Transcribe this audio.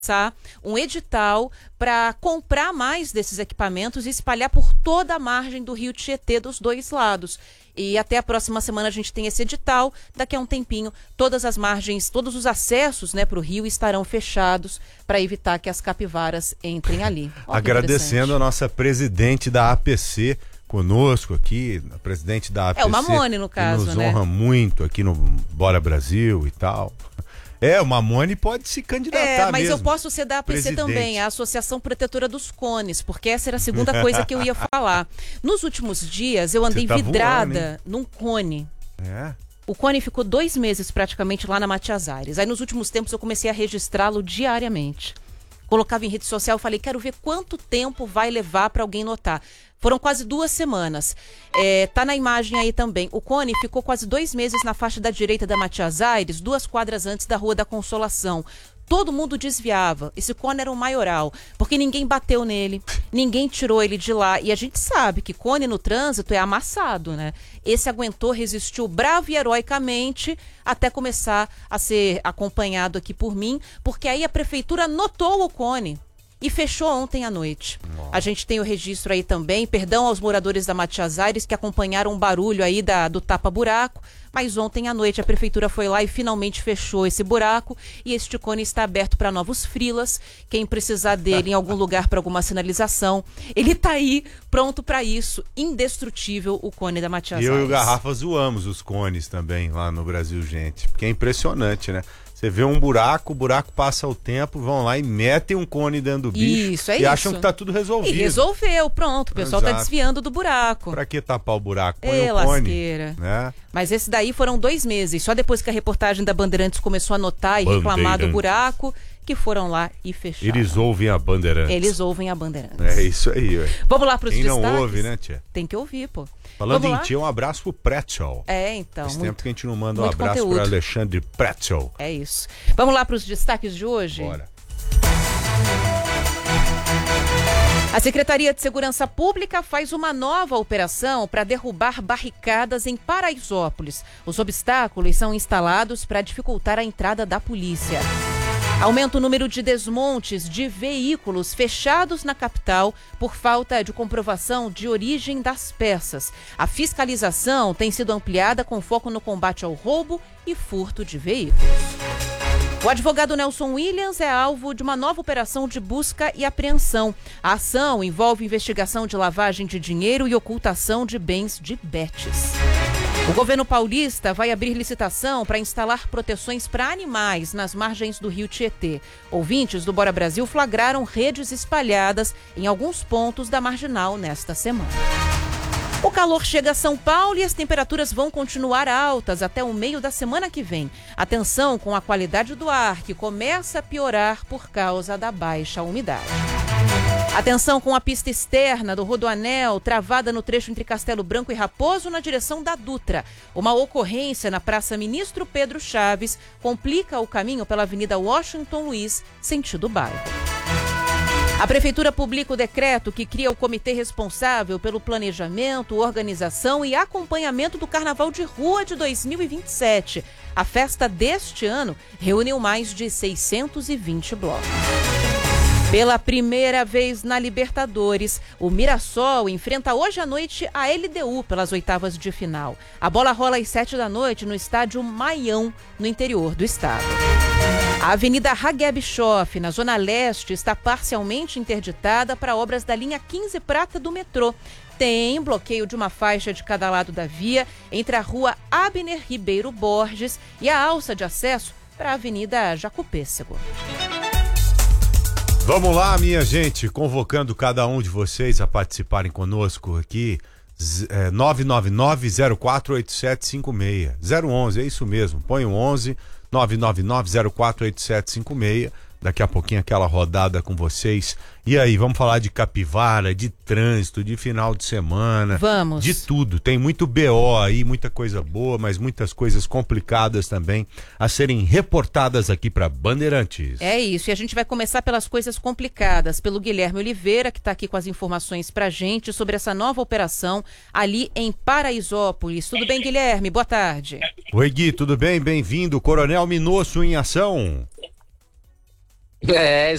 um edital para comprar mais desses equipamentos e espalhar por toda a margem do Rio Tietê, dos dois lados. E até a próxima semana a gente tem esse edital. Daqui a um tempinho, todas as margens, todos os acessos, né, para o rio estarão fechados para evitar que as capivaras entrem ali. Agradecendo a nossa presidente da APC conosco aqui, a presidente da APC. É o Mamone, no caso, que nos honra muito aqui no Bora Brasil e tal. O Mamone pode se candidatar mas mesmo. eu posso ser da APC também, a Associação Protetora dos Cones, porque essa era a segunda coisa que eu ia falar. Nos últimos dias, eu andei vidrada num cone. O cone ficou 2 meses praticamente lá na Matias Aires. Aí nos últimos tempos eu comecei a registrá-lo diariamente. Colocava em rede social, falei, quero ver quanto tempo vai levar para alguém notar. Foram quase 2 semanas. Tá na imagem aí também. O cone ficou quase 2 meses na faixa da direita da Matias Aires, 2 quadras antes da Rua da Consolação. Todo mundo desviava. Esse cone era um maioral, porque ninguém bateu nele, ninguém tirou ele de lá. E a gente sabe que cone no trânsito é amassado, né? Esse aguentou, resistiu bravo e heroicamente até começar a ser acompanhado aqui por mim, porque aí a prefeitura notou o cone e fechou ontem à noite. A gente tem o registro aí também, perdão aos moradores da Matias Aires que acompanharam o barulho aí do tapa-buraco, mas ontem à noite a prefeitura foi lá e finalmente fechou esse buraco e este cone está aberto para novos freelas. Quem precisar dele em algum lugar para alguma sinalização, ele tá aí pronto para isso, indestrutível o cone da Matias Aires. Eu e o Garrafa zoamos os cones também lá no Brasil, gente, porque é impressionante, né? Você vê um buraco, o buraco passa o tempo, vão lá e metem um cone dentro do bicho e acham que tá tudo resolvido. E resolveu, pronto, o pessoal tá desviando do buraco. Pra que tapar o buraco? Põe o cone. Lasqueira. Né? Mas esse daí foram 2 meses, só depois que a reportagem da Bandeirantes começou a notar e reclamar do buraco, que foram lá e fecharam. Eles ouvem a Bandeirantes. Eles ouvem a Bandeirantes. É isso aí, ué. Vamos lá pros destaques? Quem não ouve, né, tia? Tem que ouvir, pô. Falando em tia, um abraço pro Pretzel. Então. Faz tempo que a gente não manda um abraço pro Alexandre Pretzel. É isso. Vamos lá pros destaques de hoje? Bora. A Secretaria de Segurança Pública faz uma nova operação para derrubar barricadas em Paraisópolis. Os obstáculos são instalados para dificultar a entrada da polícia. Aumenta o número de desmontes de veículos fechados na capital por falta de comprovação de origem das peças. A fiscalização tem sido ampliada com foco no combate ao roubo e furto de veículos. O advogado Nelson Williams é alvo de uma nova operação de busca e apreensão. A ação envolve investigação de lavagem de dinheiro e ocultação de bens de betes. O governo paulista vai abrir licitação para instalar proteções para animais nas margens do Rio Tietê. Ouvintes do Bora Brasil flagraram redes espalhadas em alguns pontos da marginal nesta semana. O calor chega a São Paulo e as temperaturas vão continuar altas até o meio da semana que vem. Atenção com a qualidade do ar, que começa a piorar por causa da baixa umidade. Atenção com a pista externa do Rodoanel, travada no trecho entre Castelo Branco e Raposo, na direção da Dutra. Uma ocorrência na Praça Ministro Pedro Chaves complica o caminho pela Avenida Washington Luiz, sentido bairro. A Prefeitura publica o decreto que cria o comitê responsável pelo planejamento, organização e acompanhamento do Carnaval de Rua de 2027. A festa deste ano reuniu mais de 620 blocos. Pela primeira vez na Libertadores, o Mirassol enfrenta hoje à noite a LDU pelas oitavas de final. A bola rola às 7h no estádio Maião, no interior do estado. A Avenida Hageb Schoff, na Zona Leste, está parcialmente interditada para obras da linha 15 Prata do metrô. Tem bloqueio de uma faixa de cada lado da via entre a rua Abner Ribeiro Borges e a alça de acesso para a Avenida Jacopêssego. Vamos lá, minha gente, convocando cada um de vocês a participarem conosco aqui, 999-048756, 011, é isso mesmo, põe o 11, 999-048756, daqui a pouquinho aquela rodada com vocês. E aí, vamos falar de capivara, de trânsito, de final de semana. Vamos. De tudo. Tem muito BO aí, muita coisa boa, mas muitas coisas complicadas também a serem reportadas aqui para Bandeirantes. É isso, e a gente vai começar pelas coisas complicadas, pelo Guilherme Oliveira, que está aqui com as informações pra gente sobre essa nova operação ali em Paraisópolis. Tudo bem, Guilherme? Boa tarde. Oi, Gui, tudo bem? Bem-vindo. Coronel Minosso em ação. É,